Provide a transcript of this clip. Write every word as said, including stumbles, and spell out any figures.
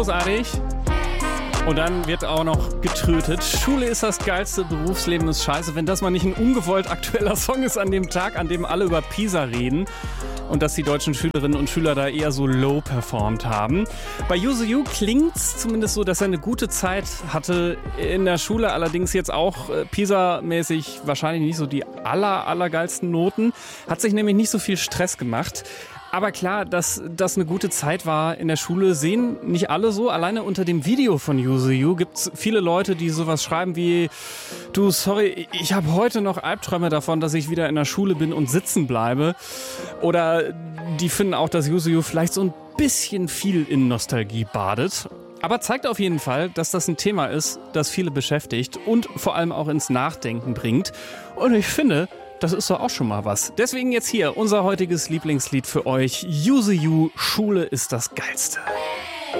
großartig. Und dann wird auch noch getötet. Schule ist das Geilste, Berufsleben ist scheiße. Wenn das mal nicht ein ungewollt aktueller Song ist an dem Tag, an dem alle über Pisa reden. Und dass die deutschen Schülerinnen und Schüler da eher so low performt haben. Bei Yuzu Yu klingt es zumindest so, dass er eine gute Zeit hatte in der Schule. Allerdings jetzt auch äh, Pisa-mäßig wahrscheinlich nicht so die aller, allergeilsten Noten. Hat sich nämlich nicht so viel Stress gemacht. Aber klar, dass das eine gute Zeit war in der Schule, sehen nicht alle so. Alleine unter dem Video von Yuzu Yu gibt es viele Leute, die sowas schreiben wie: Du, sorry, ich habe heute noch Albträume davon, dass ich wieder in der Schule bin und sitzen bleibe. Oder die finden auch, dass Yuzu Yu vielleicht so ein bisschen viel in Nostalgie badet. Aber zeigt auf jeden Fall, dass das ein Thema ist, das viele beschäftigt und vor allem auch ins Nachdenken bringt. Und ich finde, das ist doch auch schon mal was. Deswegen jetzt hier unser heutiges Lieblingslied für euch. Yuzu Yu, Schule ist das Geilste.